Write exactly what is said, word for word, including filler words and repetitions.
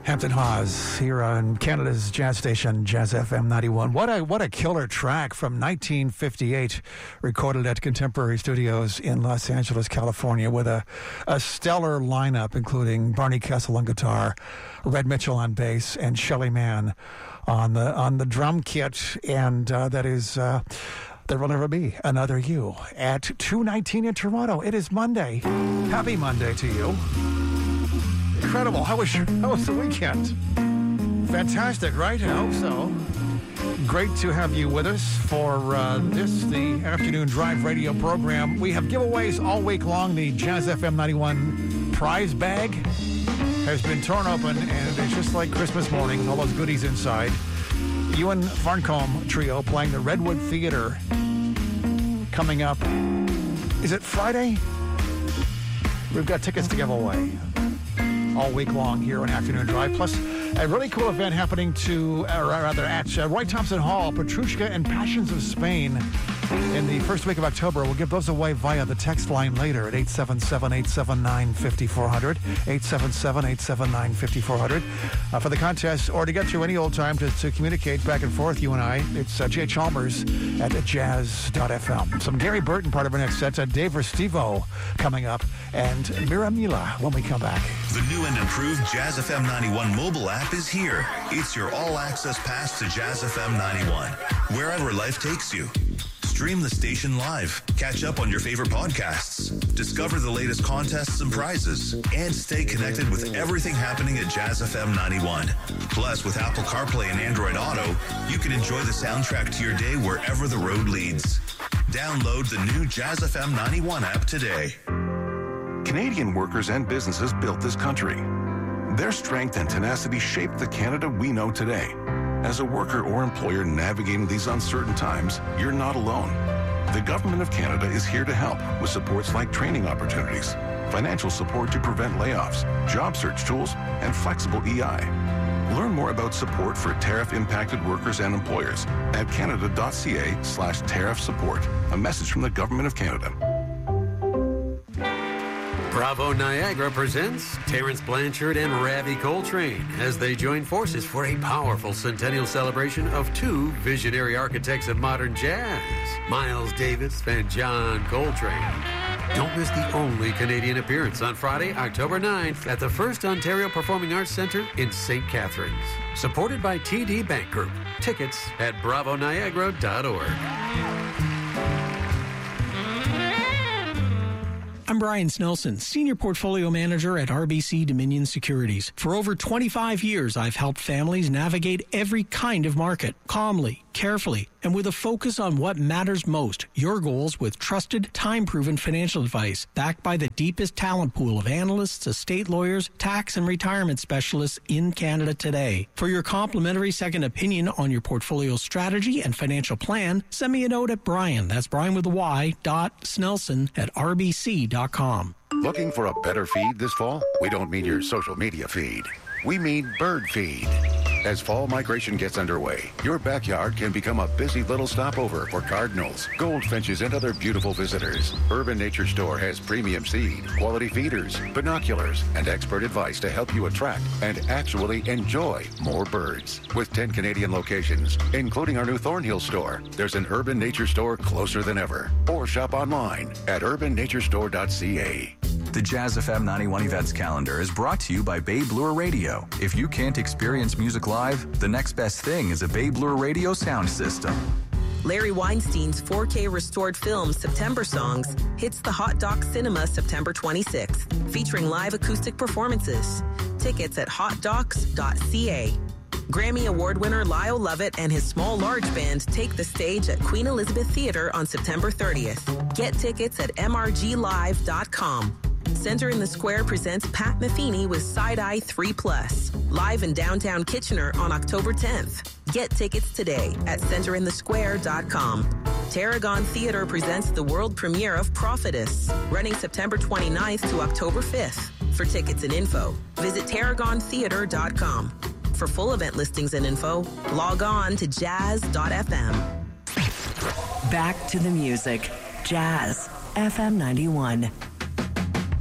Hampton Hawes here on Canada's jazz station, Jazz F M ninety-one. What a what a killer track from nineteen fifty-eight, recorded at Contemporary Studios in Los Angeles, California, with a, a stellar lineup, including Barney Kessel on guitar, Red Mitchell on bass, and Shelly Manne on the on the drum kit. And uh, that is uh, There Will Never Be Another You at two nineteen in Toronto. It is Monday. Happy Monday to you. Incredible. How was your, how was the weekend? Fantastic, right? I hope so. Great to have you with us for uh, this, the afternoon drive radio program. We have giveaways all week long. The Jazz F M ninety-one prize bag has been torn open, and it's just like Christmas morning with all those goodies inside. Ewan Farncombe Trio playing the Redwood Theatre coming up. Is it Friday? We've got tickets to give away all week long here on Afternoon Drive. Plus, a really cool event happening to, uh, rather, at uh, Roy Thompson Hall, Petrushka and Passions of Spain in the first week of October. We'll give those away via the text line later at eight seven seven, eight seven nine, five four zero zero, eight seven seven, eight seven nine, five four zero zero. Uh, for the contest, or to get through any old time to, to communicate back and forth, you and I, it's uh, Jay Chalmers at jazz dot f m. Some Gary Burton part of our next set, uh, Dave Restivo coming up, and Mira Mila when we come back. The new and improved Jazz F M ninety-one mobile app is here. It's your all-access pass to Jazz F M ninety-one, wherever life takes you. Stream the station live, catch up on your favorite podcasts, discover the latest contests and prizes, and stay connected with everything happening at Jazz F M ninety-one. Plus, with Apple CarPlay and Android Auto, you can enjoy the soundtrack to your day wherever the road leads. Download the new Jazz F M ninety-one app today. Canadian workers and businesses built this country. Their strength and tenacity shaped the Canada we know today. As a worker or employer navigating these uncertain times, you're not alone. The Government of Canada is here to help with supports like training opportunities, financial support to prevent layoffs, job search tools, and flexible E I. Learn more about support for tariff-impacted workers and employers at canada.ca slash tariff support. A message from the Government of Canada. Bravo Niagara presents Terence Blanchard and Ravi Coltrane as they join forces for a powerful centennial celebration of two visionary architects of modern jazz, Miles Davis and John Coltrane. Don't miss the only Canadian appearance on Friday, October ninth at the First Ontario Performing Arts Centre in Saint Catharines. Supported by T D Bank Group. Tickets at bravo niagara dot org. I'm Brian Snelson, Senior Portfolio Manager at R B C Dominion Securities. For over twenty-five years, I've helped families navigate every kind of market, calmly, carefully, and with a focus on what matters most, your goals with trusted, time-proven financial advice, backed by the deepest talent pool of analysts, estate lawyers, tax and retirement specialists in Canada today. For your complimentary second opinion on your portfolio strategy and financial plan, send me a note at Brian, that's Brian with a Y, dot Snelson at r b c dot com. Looking for a better feed this fall? We don't mean your social media feed. We mean bird feed. As fall migration gets underway, your backyard can become a busy little stopover for cardinals, goldfinches, and other beautiful visitors. Urban Nature Store has premium seed, quality feeders, binoculars, and expert advice to help you attract and actually enjoy more birds. With ten Canadian locations, including our new Thornhill store, there's an Urban Nature Store closer than ever. Or shop online at urban nature store dot c a. The Jazz F M ninety-one events calendar is brought to you by Babe Lure Radio. If you can't experience music live, the next best thing is a Babe Lure Radio sound system. Larry Weinstein's four K restored film, September Songs, hits the Hot Doc Cinema September twenty-sixth, featuring live acoustic performances. Tickets at hot docs dot c a. Grammy Award winner Lyle Lovett and his Small Large Band take the stage at Queen Elizabeth Theatre on September thirtieth. Get tickets at m r g live dot com. Center in the Square presents Pat Metheny with Side Eye three plus, live in downtown Kitchener on October tenth. Get tickets today at center in the square dot com. Tarragon Theatre presents the world premiere of Prophetess, running September twenty-ninth to October fifth. For tickets and info, visit tarragon theatre dot com. For full event listings and info, log on to jazz dot f m. Back to the music. Jazz F M ninety-one.